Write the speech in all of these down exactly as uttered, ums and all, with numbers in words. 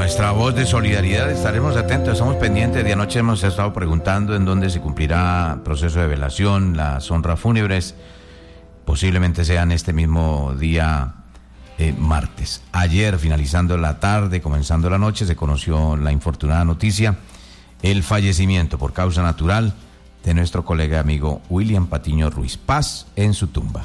nuestra voz de solidaridad. Estaremos atentos, estamos pendientes. De anoche hemos estado preguntando en dónde se cumplirá el proceso de velación, las honras fúnebres. Posiblemente sean este mismo día eh, martes. Ayer, finalizando la tarde, comenzando la noche, se conoció la infortunada noticia, el fallecimiento por causa natural de nuestro colega amigo William Patiño Ruiz. Paz en su tumba.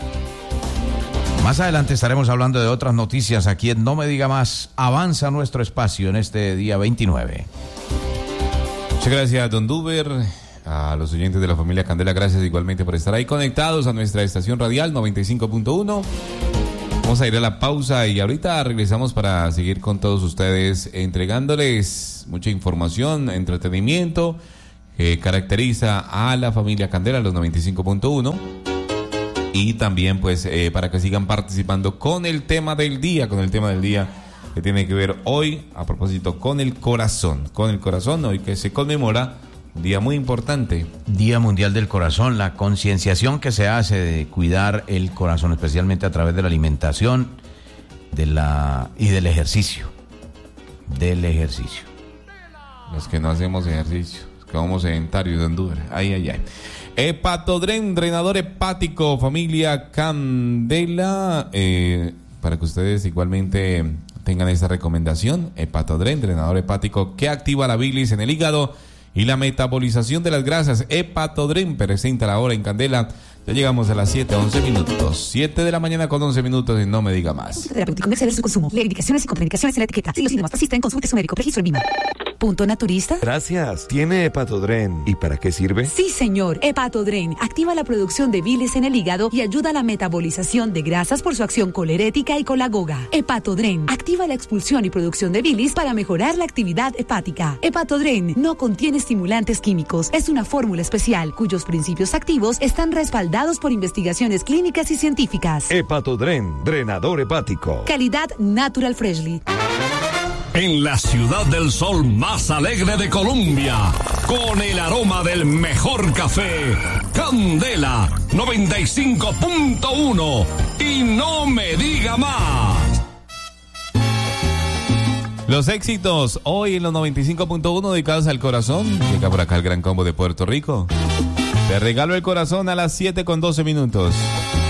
Más adelante estaremos hablando de otras noticias aquí en No Me Diga Más. Avanza nuestro espacio en este día veintinueve. Muchas gracias, don Duber. A los oyentes de la familia Candela, gracias igualmente por estar ahí conectados a nuestra estación radial noventa y cinco punto uno. Vamos a ir a la pausa y ahorita regresamos para seguir con todos ustedes, entregándoles mucha información, entretenimiento que caracteriza a la familia Candela, los noventa y cinco punto uno. Y también pues eh, para que sigan participando con el tema del día, con el tema del día que tiene que ver hoy, a propósito, con el corazón, con el corazón, hoy que se conmemora un día muy importante. Día Mundial del Corazón, la concienciación que se hace de cuidar el corazón, especialmente a través de la alimentación de la y del ejercicio, del ejercicio. Los que no hacemos ejercicio, los que vamos sedentarios de Honduras, ay, ay, ay. Hepatodren, drenador hepático, familia Candela, eh, para que ustedes igualmente tengan esta recomendación. Hepatodren, drenador hepático que activa la bilis en el hígado y la metabolización de las grasas. Hepatodren presenta la hora en Candela. Ya llegamos a las siete, once minutos. siete de la mañana con once minutos y No Me Diga Más. Terapéutico merced su consumo. Lee indicaciones y contraindicaciones en la etiqueta. Si los síntomas persisten, consulte a su médico. Registro en Vima. ¿Punto naturista? Gracias. ¿Tiene Hepatodren? ¿Y para qué sirve? Sí, señor. Hepatodren activa la producción de bilis en el hígado y ayuda a la metabolización de grasas por su acción colerética y colagoga. Hepatodren activa la expulsión y producción de bilis para mejorar la actividad hepática. Hepatodren no contiene estimulantes químicos. Es una fórmula especial cuyos principios activos están respaldados por investigaciones clínicas y científicas. Hepatodren, drenador hepático. Calidad Natural Freshly. En la ciudad del sol más alegre de Colombia, con el aroma del mejor café, Candela noventa y cinco punto uno. Y No Me Diga Más. Los éxitos hoy en los noventa y cinco punto uno dedicados al corazón. Llega por acá el Gran Combo de Puerto Rico. Te regalo el corazón a las siete con doce minutos.